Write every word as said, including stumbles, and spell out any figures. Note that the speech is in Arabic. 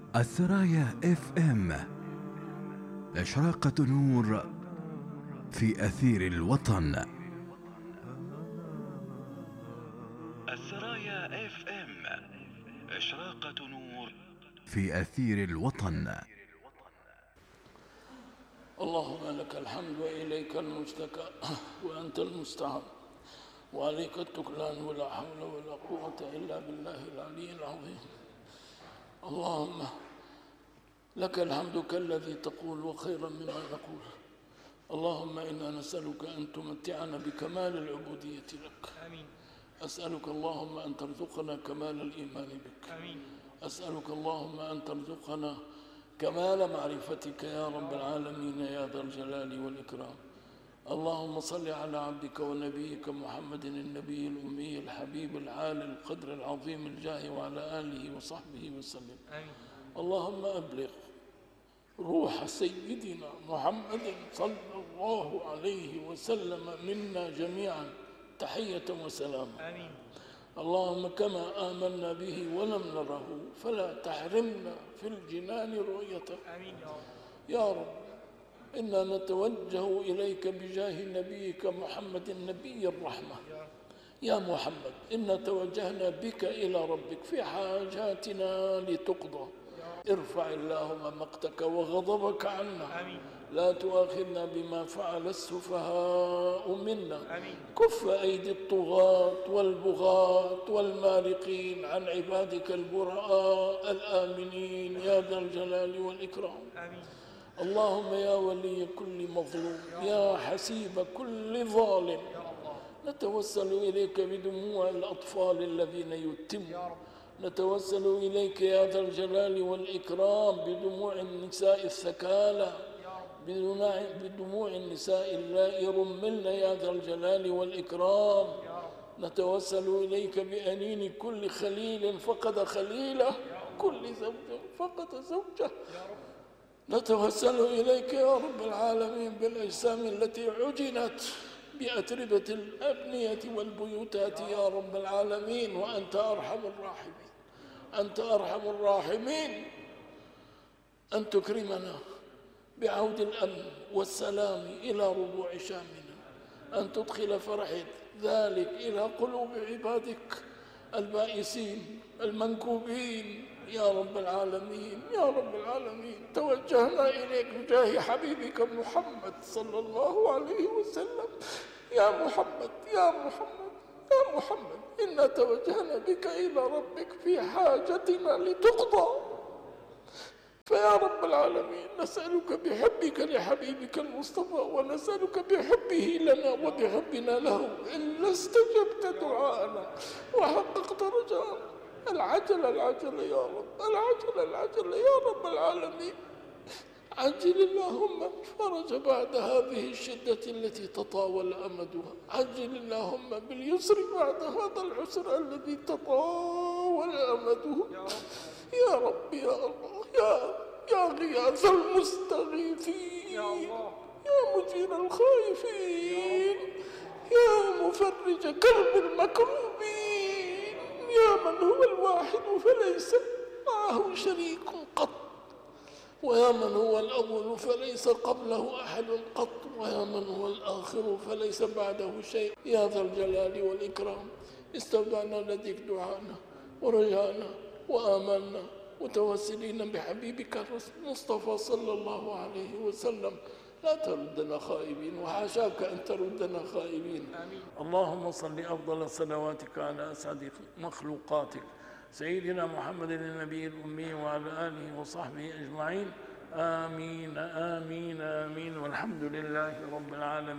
السرايا اف ام، إشراقة نور في أثير الوطن. السرايا اف ام، إشراقة نور في أثير الوطن. اللهم لك الحمد وإليك المشتكى وأنت المستعان وعليك التكلان، ولا حول ولا قوة إلا بالله العلي العظيم. اللهم لك الحمد كالذي تقول وخيرا مما نقول. اللهم إنا نسألك أن تمتعنا بكمال العبودية لك. آمين. أسألك اللهم أن ترزقنا كمال الإيمان بك. آمين. أسألك اللهم أن ترزقنا كمال معرفتك يا رب العالمين يا ذا الجلال والإكرام. اللهم صل على عبدك ونبيك محمد النبي الأمي الحبيب العالي القدر العظيم الجاه وعلى آله وصحبه وسلم. آمين. اللهم أبلغ روح سيدنا محمد صلى الله عليه وسلم منا جميعا تحية وسلام. آمين. اللهم كما آمنا به ولم نره فلا تحرمنا في الجنان رؤيته. آمين يا رب. يا رب إنا نتوجه إليك بجاه نبيك محمد النبي الرحمة. يا محمد إنا توجهنا بك إلى ربك في حاجاتنا لتقضى. ارفع اللهم مقتك وغضبك عنا. آمين. لا تؤاخذنا بما فعل السفهاء منا. آمين. كف أيدي الطغاة والبغاة والمارقين عن عبادك البراء الآمنين يا ذا الجلال والإكرام. آمين. اللهم يا ولي كل مظلوم يا حسيب كل ظالم، نتوسل إليك بدموع الأطفال الذين يتمون، نتوسل إليك يا ذا الجلال والإكرام بدموع النساء الثكالى، بدموع النساء اللائي رملن يا ذا الجلال والإكرام. نتوسل إليك بأنين كل خليل فقد خليله، كل زوج فقد زوجه. نتوسل إليك يا رب العالمين بالأجسام التي عجنت بأتربة الأبنية والبيوتات يا رب العالمين، وأنت أرحم الراحمين، أنت أرحم الراحمين. أن تكرمنا بعود الأمن والسلام إلى ربوع شامنا، أن تدخل فرح ذلك إلى قلوب عبادك البائسين المنكوبين يا رب العالمين يا رب العالمين. توجهنا إليك بجاه حبيبك محمد صلى الله عليه وسلم. يا محمد يا محمد يا محمد إنا توجهنا بك إلى ربك في حاجتنا لتقضى، فيا رب العالمين نسألك بحبك لحبيبك المصطفى، ونسألك بحبه لنا وبحبنا له إن استجبت دعاءنا وحققت رجاءنا. العجل العجل يا رب، العجل العجل يا رب العالمين. عجل اللهم فرج بعد هذه الشدة التي تطاول أمدها، عجل اللهم باليسر بعد هذا العسر الذي تطاول أمده يا رب يا الله. يا يا غياث المستغيثين، يا الله يا مجير الخائفين، يا مفرج كرب المكروبين، يا من هو الواحد فليس معه شريك قط، ويا من هو الأول فليس قبله أحد قط، ويا من هو الآخر فليس بعده شيء يا ذا الجلال والإكرام. استودعنا لديك دعانا ورجانا وآمنا متوسلين بحبيبك المصطفى صلى الله عليه وسلم. لا تردنا خائبين، وحاشاك أن تردنا خائبين. آمين. اللهم صل أفضل صلواتك على أسعد مخلوقاتك سيدنا محمد النبي الأمي وعلى آله وصحبه أجمعين. آمين آمين آمين، والحمد لله رب العالمين.